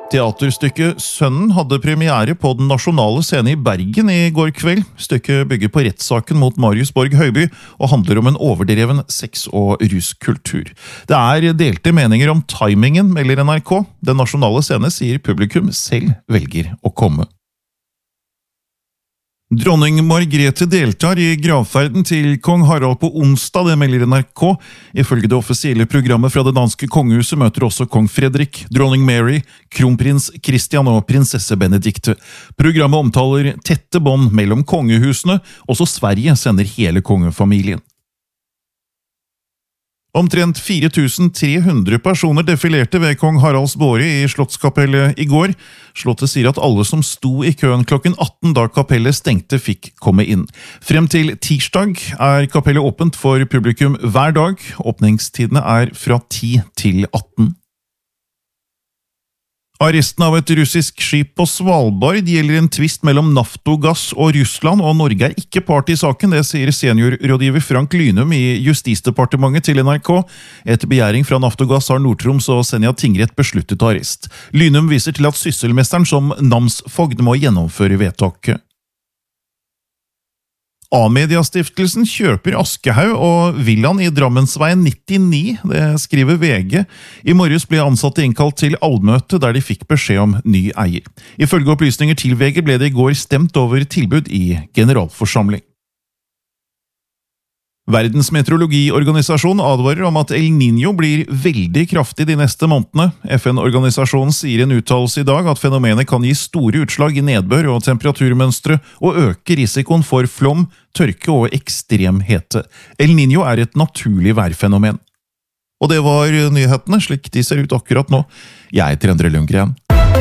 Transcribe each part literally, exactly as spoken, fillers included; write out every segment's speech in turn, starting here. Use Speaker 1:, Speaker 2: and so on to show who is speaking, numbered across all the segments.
Speaker 1: Teaterstykket Sønnen hadde premiere på Den nasjonale scene i Bergen i går kveld. Stykket bygger på rettssaken mot Marius Borg Høiby og handler om en overdreven sex- og ruskultur. Det er delte meninger om timingen, melder N R K. Den nasjonale scene sier publikum selv velger å komme. Dronning Margrethe deltar i gravferden til kong Harald på onsdag, det melder N R K. Ifølge det offisielle programmet fra det danske kongehuset møter også kong Fredrik, dronning Mary, kronprins Christian og prinsesse Benedikte. Programmet omtaler tette bånd mellom kongehusene, også Sverige sender hele kongefamilien. Omtrent fire tusen tre hundre personer defilerte ved kong Haralds båre i Slottskapellet i går. Slottet sier at alle som sto i køen klokken atten da kapellet stengte fikk komme inn. Frem til tirsdag er kapellet åpent for publikum hver dag. Åpningstidene er fra ti til atten. Arresten av et russisk skip på Svalbard gjelder en tvist mellom Naftogass og Russland, og Norge er ikke part i saken, det sier seniorrådgiver Frank Lynum i Justisdepartementet til N R K. Etter begjæring fra Naftogass har Nord-Troms og Senja tingrett besluttet arrest. Lynum viser til at sysselmesteren som namsfogd må gjennomføre vedtaket. A-mediastiftelsen kjøper Aschehoug og villaen i Drammensveien nittini, det skriver V G. I morges ble ansatte innkalt til allmøte der de fikk beskjed om ny eier. Ifølge opplysninger til V G ble det i går stemt over tilbud i generalforsamling. Verdens meteorologiorganisasjon advarer om at El Niño blir veldig kraftig de neste månedene. F N-organisasjonen sier i en uttalelse i dag at fenomenet kan gi store utslag i nedbør og temperaturmønstre og øke risikoen for flom, tørke og ekstrem hete. El Niño er et naturlig værfenomen. Og det var nyhetene, slik de ser ut akkurat nå. Jeg heter Endre Lundgren.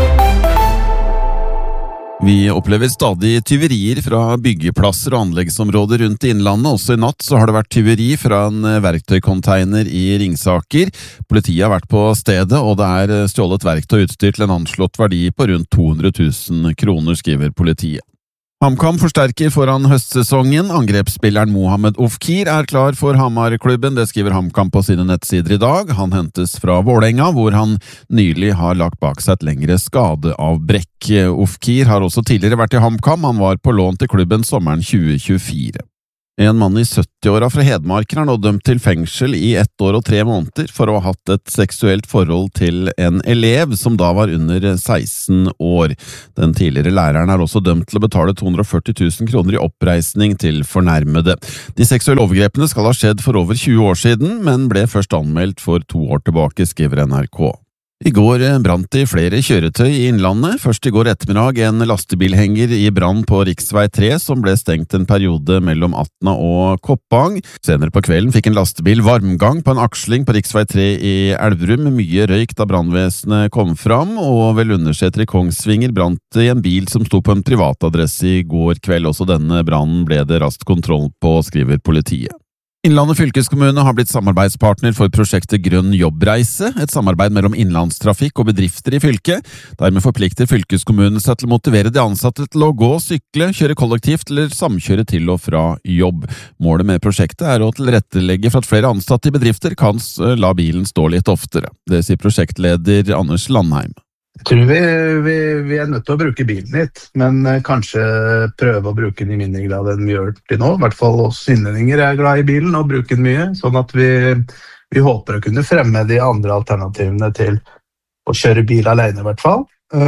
Speaker 2: Vi opplever stadig tyverier fra byggeplasser og anleggsområder rundt i innlandet. Også i natt så har det vært tyveri fra en verktøykonteiner i Ringsaker. Politiet har vært på stedet, og det er stjålet verktøy og utstyr til en anslått verdi på rundt to hundre tusen kroner, skriver politiet. HamKam forsterker foran høstsesongen. Angrepsspilleren Mohamed Ofkir er klar for Hamar-klubben, det skriver HamKam på sine nettsider i dag. Han hentes fra Vålerenga, hvor han nylig har lagt bak seg et lengre skadeavbrekk. Ofkir har også tidligere vært i HamKam, han var på lån til klubben sommeren tjue tjuefire. En mann i sytti-åra fra Hedmarken er nå dømt til fengsel i ett år og tre måneder for å ha hatt et seksuelt forhold til en elev som da var under seksten år. Den tidligere læreren er også dømt til å betale to hundre og førti tusen kroner i oppreisning til fornærmede. De seksuelle overgrepene skal ha skjedd for over tjue år siden, men ble først anmeldt for to år tilbake, skriver N R K. I går brant det flere kjøretøy i innlandet. Først i går ettermiddag en lastebilhenger i brann på riksvei tre som ble stengt en periode mellom Atna og Koppang. Senere på kvelden fikk en lastebil varmgang på en aksling på riksvei tre i Elverum. Mye røyk da brannvesenet kom fram, og ved Lunderseter i Kongsvinger brant det i en bil som sto på en privatadresse i går kveld. Også denne brannen ble det raskt kontroll på, skriver politiet. Innlandet fylkeskommune har blitt samarbeidspartner for prosjektet Grønn jobbreise, et samarbeid mellom innlandstrafikk og bedrifter i fylket. Dermed forplikter fylkeskommunen seg til å motivere de ansatte til å gå, sykle, kjøre kollektivt eller samkjøre til og fra jobb. Målet med prosjektet er å tilrettelegge for at flere ansatte i bedrifter kan la bilen stå litt oftere. Det sier prosjektleder Anders Landheim.
Speaker 3: Jeg tror vi, vi, vi er nødt til å bruke bilen litt, men kanskje prøve å bruke den i mindre grad enn vi gjør til nå. I hvert fall oss innlendinger er glad i bilen og bruker den mye, sånn at vi, vi håper å kunne fremme de andre alternativene til å kjøre bil alene i hvert fall,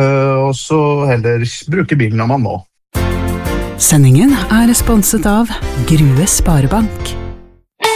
Speaker 3: og så heller bruke bilen når man må.
Speaker 4: Sendingen er sponset av Grue Sparebank.